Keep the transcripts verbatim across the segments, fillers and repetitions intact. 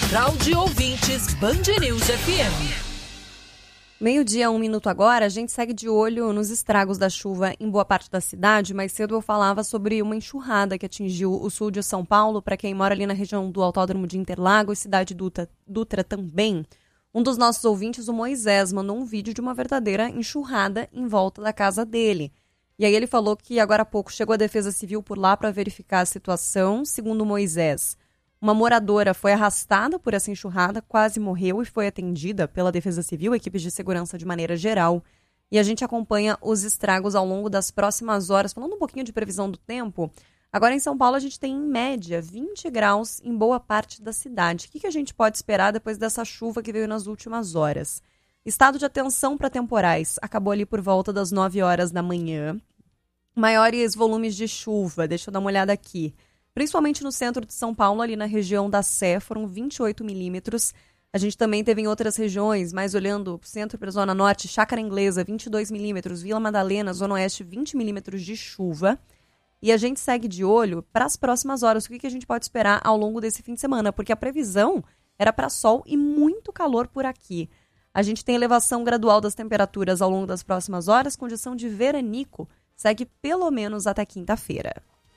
Central de Ouvintes Band News F M. Meio-dia, um minuto agora, a gente segue de olho nos estragos da chuva em boa parte da cidade. Mais cedo eu falava sobre uma enxurrada que atingiu o sul de São Paulo. Para quem mora ali na região do Autódromo de Interlagos, cidade Dutra, Dutra também. Um dos nossos ouvintes, o Moisés, mandou um vídeo de uma verdadeira enxurrada em volta da casa dele. E aí ele falou que agora há pouco chegou a Defesa Civil por lá para verificar a situação. Segundo o Moisés, uma moradora foi arrastada por essa enxurrada, quase morreu e foi atendida pela Defesa Civil, equipes de segurança de maneira geral. E a gente acompanha os estragos ao longo das próximas horas. Falando um pouquinho de previsão do tempo, agora em São Paulo a gente tem, em média, vinte graus em boa parte da cidade. O que, que a gente pode esperar depois dessa chuva que veio nas últimas horas? Estado de atenção para temporais. Acabou ali por volta das nove horas da manhã. Maiores volumes de chuva. Deixa eu dar uma olhada aqui. Principalmente no centro de São Paulo, ali na região da Sé, foram vinte e oito milímetros. A gente também teve em outras regiões, mais olhando para o centro e para a zona norte, Chácara Inglesa, vinte e dois milímetros, Vila Madalena, zona oeste, vinte milímetros de chuva. E a gente segue de olho para as próximas horas, o que, que a gente pode esperar ao longo desse fim de semana, porque a previsão era para sol e muito calor por aqui. A gente tem elevação gradual das temperaturas ao longo das próximas horas, condição de veranico segue pelo menos até quinta-feira.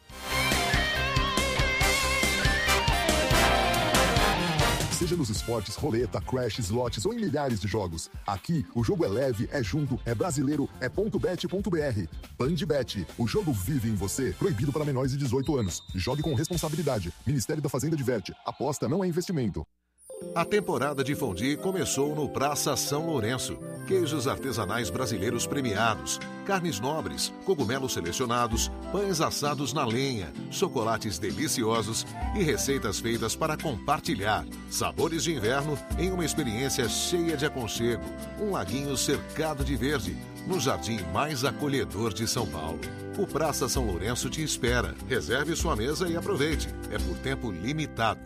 Seja nos esportes, roleta, crash, slots ou em milhares de jogos. Aqui, o jogo é leve, é junto, é brasileiro, é ponto bet ponto b r. Bandbet, o jogo vive em você. Proibido para menores de dezoito anos. Jogue com responsabilidade. Ministério da Fazenda adverte. Aposta não é investimento. A temporada de fondue começou no Praça São Lourenço. Queijos artesanais brasileiros premiados, carnes nobres, cogumelos selecionados, pães assados na lenha, chocolates deliciosos e receitas feitas para compartilhar. Sabores de inverno em uma experiência cheia de aconchego. Um laguinho cercado de verde, no jardim mais acolhedor de São Paulo. O Praça São Lourenço te espera. Reserve sua mesa e aproveite. É por tempo limitado.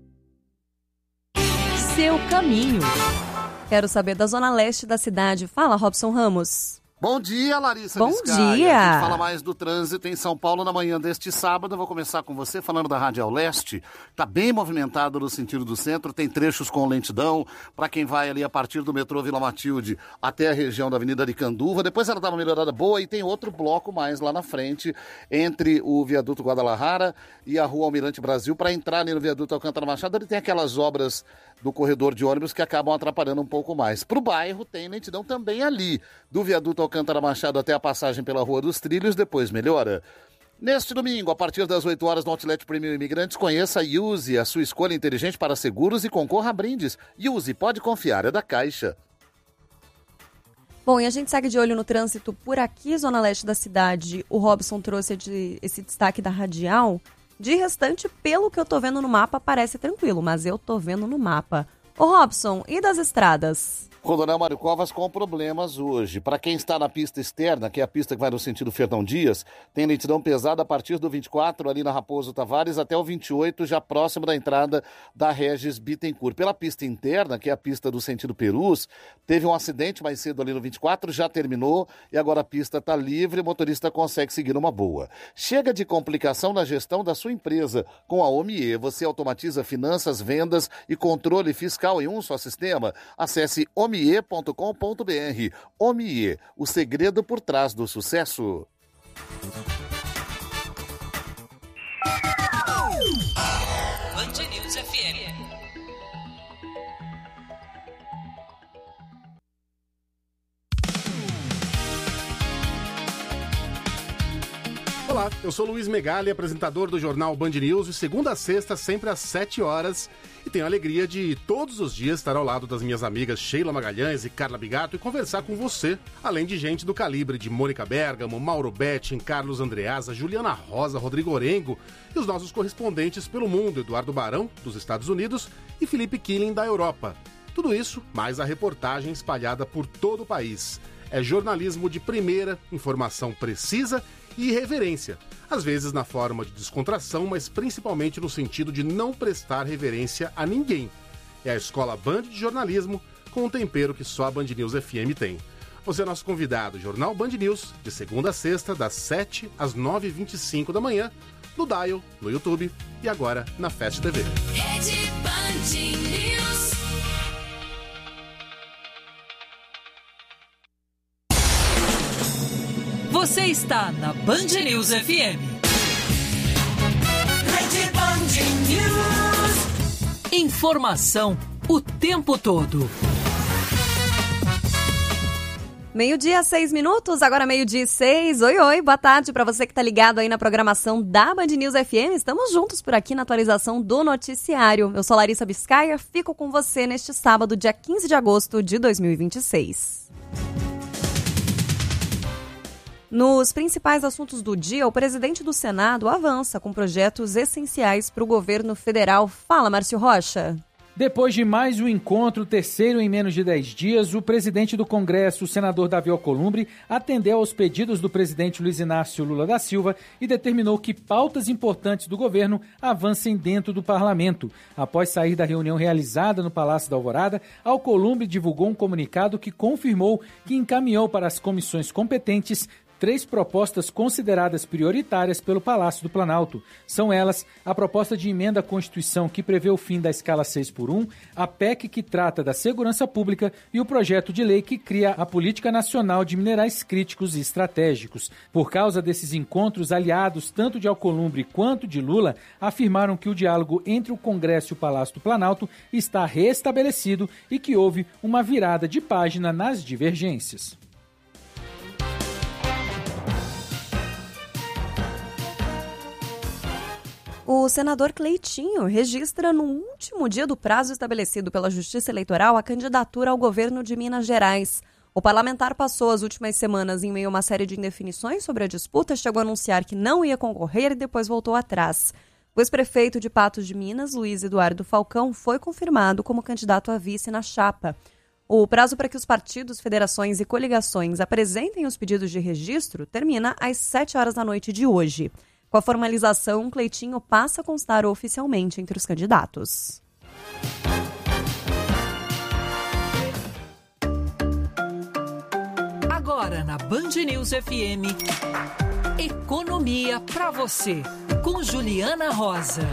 Seu caminho. Quero saber da zona leste da cidade. Fala, Robson Ramos. Bom dia, Larissa Bom Biscaia. dia. A gente fala mais do trânsito em São Paulo na manhã deste sábado. Eu vou começar com você falando da Radial Leste. Está bem movimentado no sentido do centro. Tem trechos com lentidão para quem vai ali a partir do metrô Vila Matilde até a região da Avenida Aricanduva. Depois ela dá uma melhorada boa e tem outro bloco mais lá na frente entre o viaduto Guadalajara e a rua Almirante Brasil. Para entrar ali no viaduto Alcântara Machado, ele tem aquelas obras do corredor de ônibus que acabam atrapalhando um pouco mais. Para o bairro tem lentidão também ali, do viaduto Alcântara Machado até a passagem pela Rua dos Trilhos, depois melhora. Neste domingo, a partir das oito horas no Outlet Premium Imigrantes, conheça a Yuzi, a sua escolha inteligente para seguros e concorra a brindes. Yuzi, pode confiar, é da Caixa. Bom, e a gente segue de olho no trânsito por aqui, zona leste da cidade. O Robson trouxe esse destaque da Radial. De restante, pelo que eu tô vendo no mapa, parece tranquilo, mas eu tô vendo no mapa. Ô Robson, e das estradas? Coronel Mário Covas com problemas hoje. Para quem está na pista externa, que é a pista que vai no sentido Fernão Dias, tem lentidão pesada a partir do vinte e quatro, ali na Raposo Tavares, até o vinte e oito, já próximo da entrada da Regis Bittencourt. Pela pista interna, que é a pista do sentido Perus, teve um acidente mais cedo ali no vinte e quatro, já terminou e agora a pista está livre, o motorista consegue seguir uma boa. Chega de complicação na gestão da sua empresa. Com a Omie, você automatiza finanças, vendas e controle fiscal em um só sistema. Acesse omie ponto com ponto b r. Omie, o segredo por trás do sucesso. Band News F M. Olá, eu sou Luiz Megali, apresentador do jornal Band News, de segunda a sexta, sempre às sete horas. E tenho a alegria de todos os dias estar ao lado das minhas amigas Sheila Magalhães e Carla Bigato e conversar com você, além de gente do calibre de Mônica Bergamo, Mauro Betting, Carlos Andreasa, Juliana Rosa, Rodrigo Orengo e os nossos correspondentes pelo mundo, Eduardo Barão, dos Estados Unidos, e Felipe Killing, da Europa. Tudo isso, mais a reportagem espalhada por todo o país. É jornalismo de primeira, informação precisa e irreverência. Às vezes na forma de descontração, mas principalmente no sentido de não prestar reverência a ninguém. É a Escola Band de Jornalismo, com um tempero que só a Band News F M tem. Você é nosso convidado, Jornal Band News, de segunda a sexta, das sete às nove e vinte e cinco da manhã, no Dial, no YouTube e agora na Fast T V. Rede Band News. Você está na Band News F M. Rede Band News. Informação o tempo todo. Meio-dia, seis minutos, agora meio-dia e seis. Oi, oi, boa tarde para você que está ligado aí na programação da Band News F M. Estamos juntos por aqui na atualização do noticiário. Eu sou Larissa Biscaia, fico com você neste sábado, dia quinze de agosto de dois mil e vinte e seis. Nos principais assuntos do dia, o presidente do Senado avança com projetos essenciais para o governo federal. Fala, Márcio Rocha. Depois de mais um encontro, terceiro em menos de dez dias, o presidente do Congresso, o senador Davi Alcolumbre, atendeu aos pedidos do presidente Luiz Inácio Lula da Silva e determinou que pautas importantes do governo avancem dentro do parlamento. Após sair da reunião realizada no Palácio da Alvorada, Alcolumbre divulgou um comunicado que confirmou que encaminhou para as comissões competentes três propostas consideradas prioritárias pelo Palácio do Planalto. São elas a proposta de emenda à Constituição que prevê o fim da escala seis por um, a P E C que trata da segurança pública e o projeto de lei que cria a Política Nacional de Minerais Críticos e Estratégicos. Por causa desses encontros, aliados tanto de Alcolumbre quanto de Lula afirmaram que o diálogo entre o Congresso e o Palácio do Planalto está restabelecido e que houve uma virada de página nas divergências. O senador Cleitinho registra no último dia do prazo estabelecido pela Justiça Eleitoral a candidatura ao governo de Minas Gerais. O parlamentar passou as últimas semanas em meio a uma série de indefinições sobre a disputa, chegou a anunciar que não ia concorrer e depois voltou atrás. O ex-prefeito de Patos de Minas, Luiz Eduardo Falcão, foi confirmado como candidato a vice na chapa. O prazo para que os partidos, federações e coligações apresentem os pedidos de registro termina às sete horas da noite de hoje. Com a formalização, Cleitinho passa a constar oficialmente entre os candidatos. Agora na Band News F M, Economia para você, com Juliana Rosa.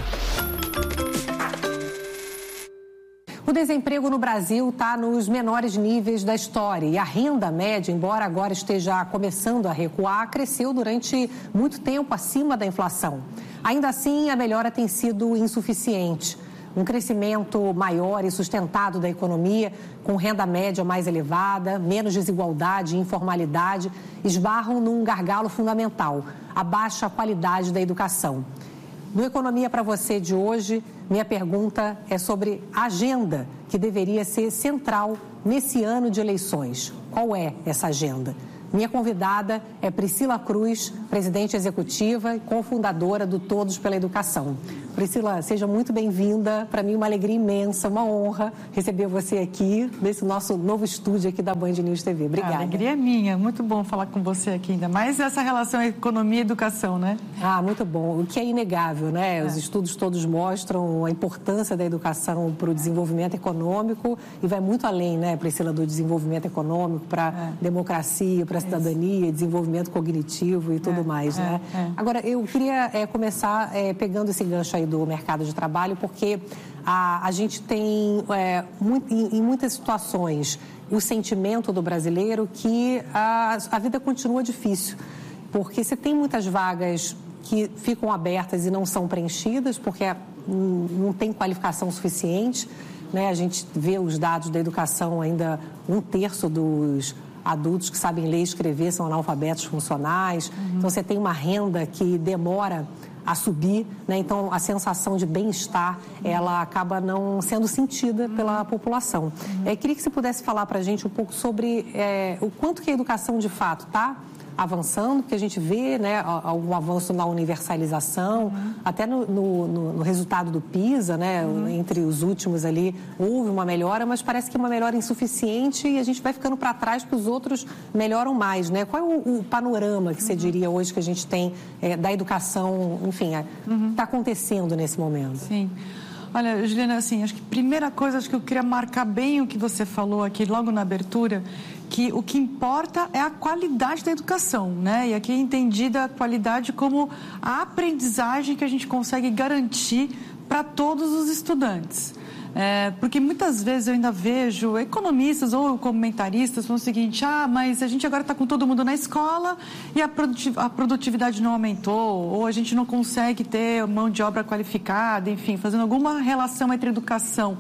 O desemprego no Brasil está nos menores níveis da história e a renda média, embora agora esteja começando a recuar, cresceu durante muito tempo acima da inflação. Ainda assim, a melhora tem sido insuficiente. Um crescimento maior e sustentado da economia, com renda média mais elevada, menos desigualdade e informalidade, esbarram num gargalo fundamental, a baixa qualidade da educação. No Economia para Você de hoje, minha pergunta é sobre a agenda que deveria ser central nesse ano de eleições. Qual é essa agenda? Minha convidada é Priscila Cruz, presidente executiva e cofundadora do Todos pela Educação. Priscila, seja muito bem-vinda. Para mim, uma alegria imensa, uma honra receber você aqui, nesse nosso novo estúdio aqui da Band News T V. Obrigada. A alegria é minha. Muito bom falar com você aqui ainda. Mais essa relação economia e educação, né? Ah, muito bom. O que é inegável, né? É. Os estudos todos mostram a importância da educação para o desenvolvimento econômico e vai muito além, né, Priscila, do desenvolvimento econômico para a é. democracia, para a cidadania, desenvolvimento cognitivo e tudo é. mais, é. né? É. Agora, eu queria é, começar é, pegando esse gancho aí do mercado de trabalho, porque a, a gente tem, é, muito, em, em muitas situações, o sentimento do brasileiro que a, a vida continua difícil, porque você tem muitas vagas que ficam abertas e não são preenchidas, porque não, não tem qualificação suficiente, né? A gente vê os dados da educação, ainda um terço dos adultos que sabem ler e escrever são analfabetos funcionais, uhum. Então você tem uma renda que demora a subir, né? Então a sensação de bem-estar, ela acaba não sendo sentida uhum. pela população. Uhum. É, queria que você pudesse falar para a gente um pouco sobre é, o quanto que a educação de fato está avançando, porque a gente vê, né, algum avanço na universalização, uhum. até no, no, no resultado do PISA, né, uhum. entre os últimos ali, houve uma melhora, mas parece que é uma melhora insuficiente e a gente vai ficando para trás porque os outros melhoram mais, né? Qual é o, o panorama que você uhum. diria hoje que a gente tem é, da educação, enfim, está é, uhum. acontecendo nesse momento? Sim. Olha, Juliana, assim, acho que a primeira coisa, acho que eu queria marcar bem o que você falou aqui logo na abertura, que o que importa é a qualidade da educação, né? E aqui é entendida a qualidade como a aprendizagem que a gente consegue garantir para todos os estudantes. É, porque muitas vezes eu ainda vejo economistas ou comentaristas falando o seguinte: ah, mas a gente agora está com todo mundo na escola e a produtividade não aumentou, ou a gente não consegue ter mão de obra qualificada, enfim, fazendo alguma relação entre educação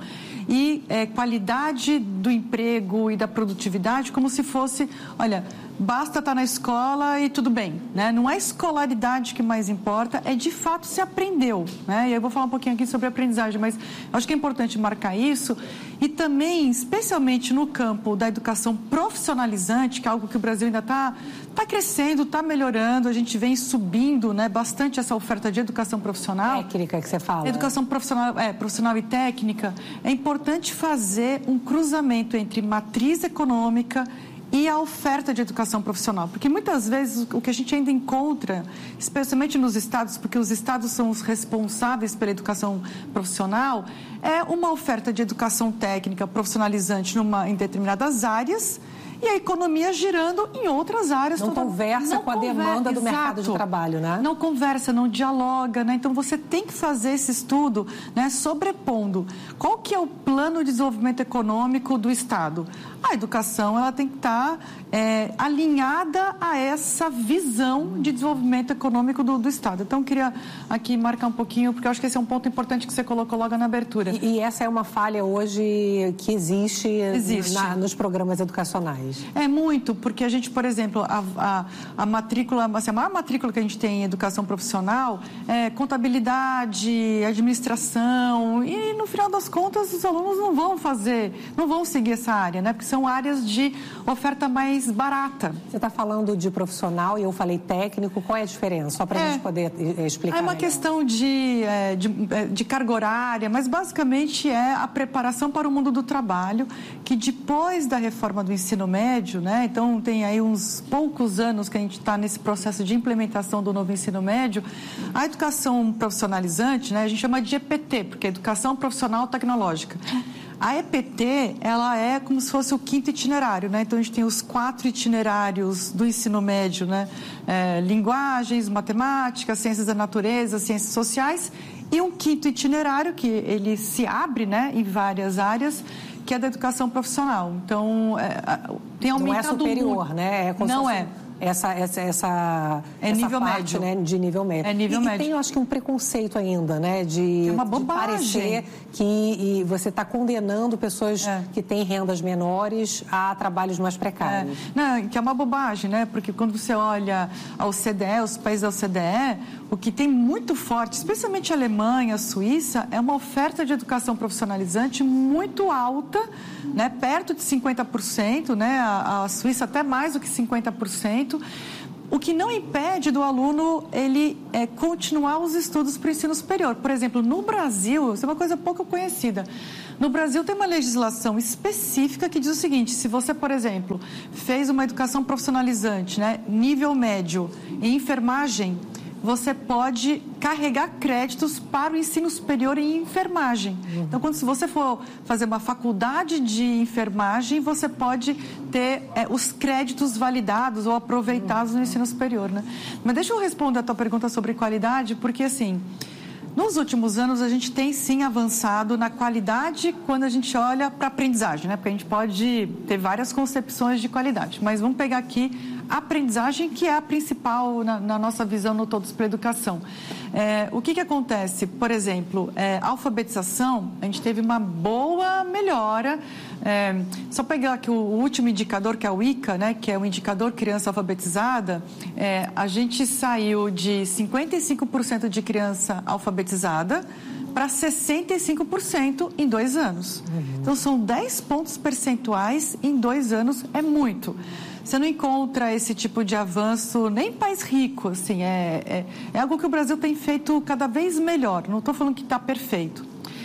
e é, qualidade do emprego e da produtividade, como se fosse, olha, basta estar na escola e tudo bem, né? Não é a escolaridade que mais importa, é de fato se aprendeu, né? E eu vou falar um pouquinho aqui sobre aprendizagem, mas acho que é importante marcar isso. E também, especialmente no campo da educação profissionalizante, que é algo que o Brasil ainda está tá crescendo, está melhorando, a gente vem subindo, né, bastante essa oferta de educação profissional. Técnica que você fala. Educação profissional, é, profissional e técnica. É importante fazer um cruzamento entre matriz econômica e a oferta de educação profissional, porque muitas vezes o que a gente ainda encontra, especialmente nos estados, porque os estados são os responsáveis pela educação profissional, é uma oferta de educação técnica profissionalizante numa, em determinadas áreas e a economia girando em outras áreas. Não toda... conversa não com conver... a demanda do Exato. mercado de trabalho, né? Não conversa, não dialoga, né? Então você tem que fazer esse estudo, né, sobrepondo qual que é o plano de desenvolvimento econômico do Estado. A educação, ela tem que estar é, alinhada a essa visão de desenvolvimento econômico do, do Estado. Então, eu queria aqui marcar um pouquinho, porque eu acho que esse é um ponto importante que você colocou logo na abertura. E, e essa é uma falha hoje que existe, existe. Na, nos programas educacionais? É muito, porque a gente, por exemplo, a, a, a matrícula, assim, a maior matrícula que a gente tem em educação profissional é contabilidade, administração, e no final das contas os alunos não vão fazer, não vão seguir essa área, né? Porque são áreas de oferta mais barata. Você está falando de profissional e eu falei técnico, qual é a diferença? Só para a é, gente poder explicar. É uma melhor. questão de, de, de carga horária, mas basicamente é a preparação para o mundo do trabalho, que depois da reforma do ensino médio, né? Então tem aí uns poucos anos que a gente está nesse processo de implementação do novo ensino médio, a educação profissionalizante, né? A gente chama de E P T, porque é Educação Profissional Tecnológica. A E P T, ela é como se fosse o quinto itinerário, né? Então, a gente tem os quatro itinerários do ensino médio, né? É, linguagens, matemática, ciências da natureza, ciências sociais, e um quinto itinerário que ele se abre, né, em várias áreas, que é da educação profissional. Então, é, tem aumentado muito. Não é superior, muito. né? É Não é. Essa, essa, essa, é essa nível parte, médio. Né, de nível médio. É nível e, médio. E tem, eu acho que, um preconceito ainda, né? De, é uma de bobagem. parecer que e você está condenando pessoas é. que têm rendas menores a trabalhos mais precários. É. Não, que é uma bobagem, né? Porque quando você olha a O C D E, os países da O C D E, o que tem muito forte, especialmente a Alemanha, a Suíça, é uma oferta de educação profissionalizante muito alta, né? Perto de cinquenta por cento, né? A, a Suíça até mais do que cinquenta por cento. O que não impede do aluno ele é, continuar os estudos para o ensino superior. Por exemplo, no Brasil, isso é uma coisa pouco conhecida. No Brasil tem uma legislação específica que diz o seguinte: se você, por exemplo, fez uma educação profissionalizante, né, nível médio em enfermagem, você pode carregar créditos para o ensino superior em enfermagem. Uhum. Então, quando se você for fazer uma faculdade de enfermagem, você pode ter é, os créditos validados ou aproveitados uhum. no ensino superior, né? Mas deixa eu responder a tua pergunta sobre qualidade, porque assim, nos últimos anos a gente tem sim avançado na qualidade quando a gente olha para a aprendizagem, né? Porque a gente pode ter várias concepções de qualidade, mas vamos pegar aqui a aprendizagem, que é a principal na, na nossa visão no Todos para a Educação. É, o que que acontece? Por exemplo, é, a alfabetização, a gente teve uma boa melhora. É, só pegar aqui o, o último indicador, que é o I C A, né, que é o indicador criança alfabetizada, é, a gente saiu de cinquenta e cinco por cento de criança alfabetizada para sessenta e cinco por cento em dois anos. Uhum. Então, são dez pontos percentuais em dois anos, é muito. Você não encontra esse tipo de avanço nem em país rico, assim, é, é, é algo que o Brasil tem feito cada vez melhor, não estou falando que está perfeito.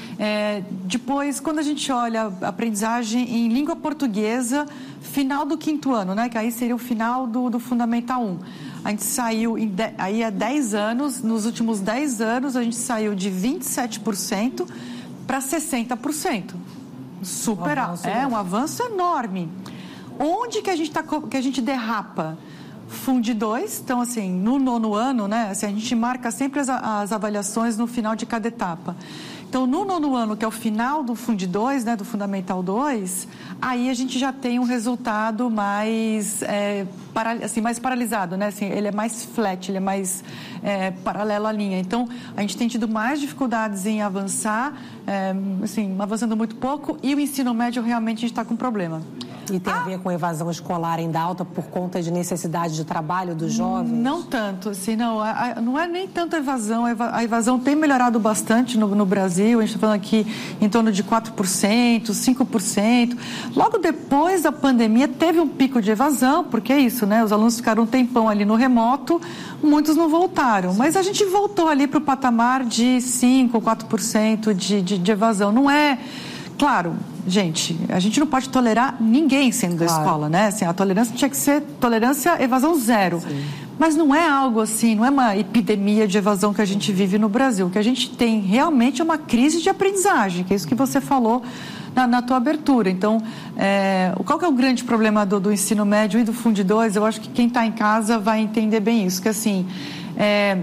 É, depois, quando a gente olha a aprendizagem em língua portuguesa, final do quinto ano, né, que aí seria o final do, do Fundamental um. A gente saiu, em de, aí há dez anos, nos últimos dez anos, a gente saiu de vinte e sete por cento para sessenta por cento. Super, um é um avanço enorme. onde que a gente, tá, que a gente derrapa? Fund dois, então assim, no nono ano, né, assim, a gente marca sempre as, as avaliações no final de cada etapa. Então, no nono ano, que é o final do Fund dois, né, do Fundamental dois, aí a gente já tem um resultado mais, é, para, assim, mais paralisado, né? Assim, ele é mais flat, ele é mais é, paralelo à linha. Então, a gente tem tido mais dificuldades em avançar, é, assim, avançando muito pouco, e o ensino médio realmente a gente está com problema. E tem a ver com evasão escolar ainda alta por conta de necessidade de trabalho dos jovens? Não tanto, assim, não, a, a, não é nem tanto a evasão, a evasão tem melhorado bastante no, no Brasil, a gente está falando aqui em torno de quatro por cento, cinco por cento. Logo depois da pandemia teve um pico de evasão, porque é isso, né? Os alunos ficaram um tempão ali no remoto, muitos não voltaram, mas a gente voltou ali para o patamar de cinco, quatro por cento de, de, de evasão. Não é... Claro, gente, a gente não pode tolerar ninguém saindo da claro. escola, né? Assim, a tolerância tinha que ser tolerância, evasão zero. Sim. Mas não é algo assim, não é uma epidemia de evasão que a gente vive no Brasil. O que a gente tem realmente é uma crise de aprendizagem, que é isso que você falou na, na tua abertura. Então, é, qual que é o grande problema do, do ensino médio e do Fund dois? Eu acho que quem está em casa vai entender bem isso, que assim... É,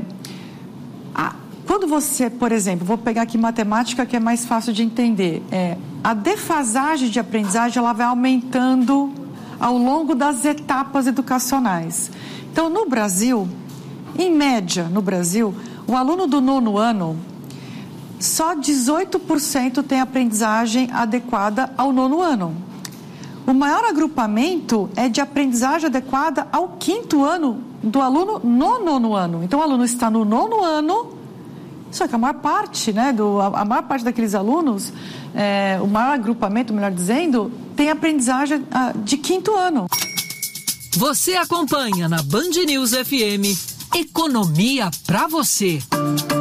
a, Quando você, por exemplo, vou pegar aqui matemática que é mais fácil de entender, é, a defasagem de aprendizagem ela vai aumentando ao longo das etapas educacionais. Então, no Brasil, em média, no Brasil, o aluno do nono ano, só dezoito por cento tem aprendizagem adequada ao nono ano. O maior agrupamento é de aprendizagem adequada ao quinto ano do aluno no nono ano. Então, o aluno está no nono ano... Só que a maior parte, né, do, a, a maior parte daqueles alunos, é, o maior agrupamento, melhor dizendo, tem aprendizagem a, de quinto ano. Você acompanha na Band News F M Economia pra você.